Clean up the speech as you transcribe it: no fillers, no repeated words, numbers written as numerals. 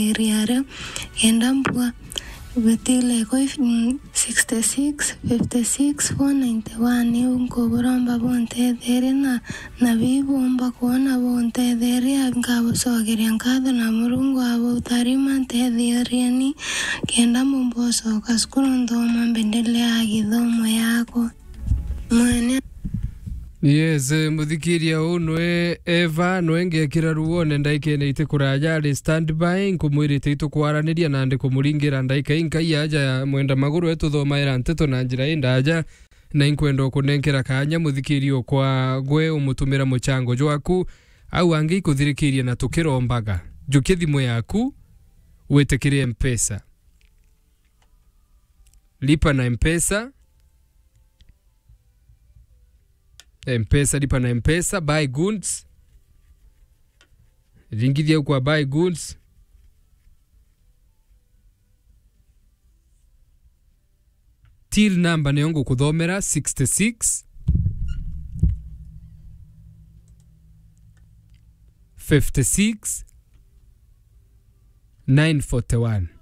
riare kenda mbua Betile ko 66 56 491 unko boromba bonte dere na bibomba kuona bonte dere ngabo sogere nkado na murungu abo tarima te dere ni kenda mumboso kaskuru ndoma mbendele agithomo yako mwene. Yes, muthikiria unwe Eva nwenge kira ruone ndaike neite kuraja ri standby nkumwirite itukwaraniria na ndi kumuringira ndaika inkai aja mwenda maguru etu thomaira nteto na njira indaja na inkwenda kunenkera kanya muthikirio kwa gwe umutumira muchango jwaku au angi kuthirikiria na tukirombaga juke thimo yaku wetekirie mpesa lipa na mpesa mpesa lipa na mpesa buy goods ringithia kwa buy goods till number ni ongo kuthomera 66 56 941